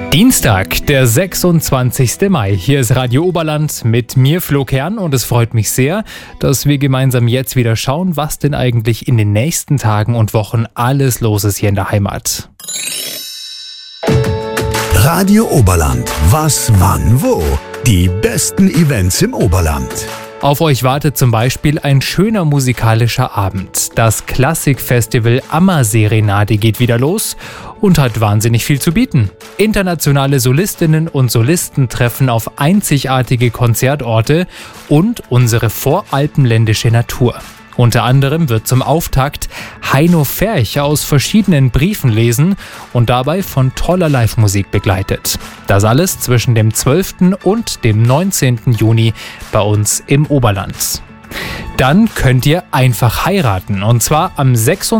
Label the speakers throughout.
Speaker 1: Dienstag, der 26. Mai. Hier ist Radio Oberland mit mir, Flo Kern, und es freut mich sehr, dass wir gemeinsam jetzt wieder schauen, was denn eigentlich in den nächsten Tagen und Wochen alles los ist hier in der Heimat.
Speaker 2: Radio Oberland. Was, wann, wo? Die besten Events im Oberland.
Speaker 1: Auf euch wartet zum Beispiel ein schöner musikalischer Abend. Das Klassikfestival Ammerserenade geht wieder los und hat wahnsinnig viel zu bieten. Internationale Solistinnen und Solisten treffen auf einzigartige Konzertorte und unsere voralpenländische Natur. Unter anderem wird zum Auftakt Heino Ferch aus verschiedenen Briefen lesen und dabei von toller Live-Musik begleitet. Das alles zwischen dem 12. und dem 19. Juni bei uns im Oberland. Dann könnt ihr einfach heiraten, und zwar am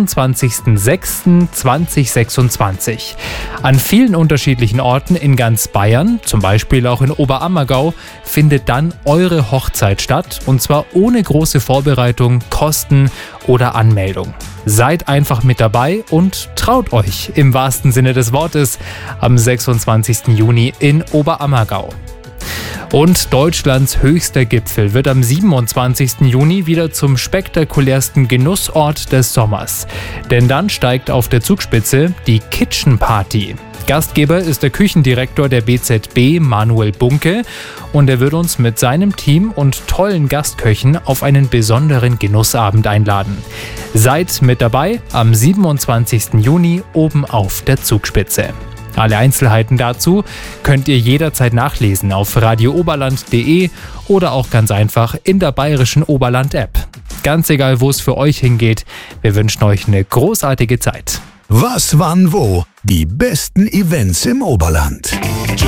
Speaker 1: 26.06.2026. An vielen unterschiedlichen Orten in ganz Bayern, zum Beispiel auch in Oberammergau, findet dann eure Hochzeit statt, und zwar ohne große Vorbereitung, Kosten oder Anmeldung. Seid einfach mit dabei und traut euch im wahrsten Sinne des Wortes am 26. Juni in Oberammergau. Und Deutschlands höchster Gipfel wird am 27. Juni wieder zum spektakulärsten Genussort des Sommers. Denn dann steigt auf der Zugspitze die Kitchen Party. Gastgeber ist der Küchendirektor der BZB, Manuel Bunke, und er wird uns mit seinem Team und tollen Gastköchen auf einen besonderen Genussabend einladen. Seid mit dabei am 27. Juni oben auf der Zugspitze. Alle Einzelheiten dazu könnt ihr jederzeit nachlesen auf radiooberland.de oder auch ganz einfach in der Bayerischen Oberland-App. Ganz egal, wo es für euch hingeht, wir wünschen euch eine großartige Zeit.
Speaker 2: Was, wann, wo? Die besten Events im Oberland.